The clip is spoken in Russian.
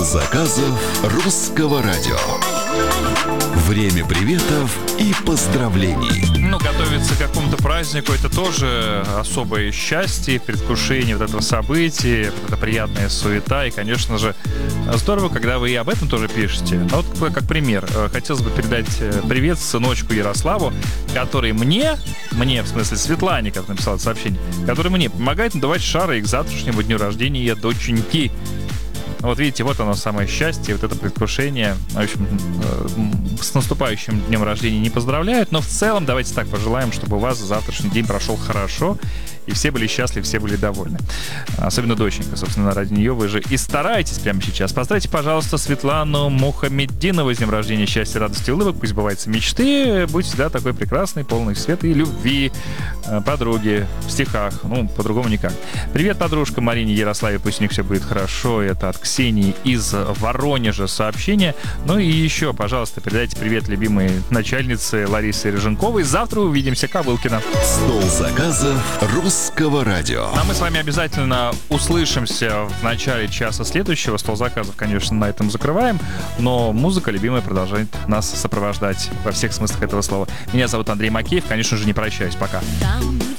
заказов русского радио. Время приветов и поздравлений. Готовиться к какому-то празднику — это тоже особое счастье, предвкушение вот этого события, вот эта приятная суета. И, конечно же, здорово, когда вы и об этом тоже пишете. Вот как пример, хотелось бы передать привет сыночку Ярославу, который мне, в смысле Светлане, как написала это сообщение, который мне помогает надувать шары к завтрашнему дню рождения доченьки. Вот видите, вот оно самое счастье, вот это предвкушение. В общем, с наступающим днем рождения не поздравляют, но в целом давайте так пожелаем, чтобы у вас завтрашний день прошел хорошо, и все были счастливы, все были довольны. Особенно доченька, собственно, ради нее вы же и стараетесь прямо сейчас. Поздравьте, пожалуйста, Светлану Мухаммеддинову с днем рождения, счастья, радости, улыбок, пусть сбываются мечты, будь всегда такой прекрасный, полный света и любви, подруги, в стихах, по-другому никак. Привет, подружка Марине Ярославе, пусть у них все будет хорошо, это от Ксении из Воронежа сообщение. Ну и еще, пожалуйста, передайте привет любимой начальнице Ларисе Рыженковой. Завтра увидимся, Кобылкина. Стол заказов русского радио. А мы с вами обязательно услышимся в начале часа следующего. Стол заказов, конечно, на этом закрываем, но музыка любимая продолжает нас сопровождать во всех смыслах этого слова. Меня зовут Андрей Макеев, конечно же, не прощаюсь. Пока.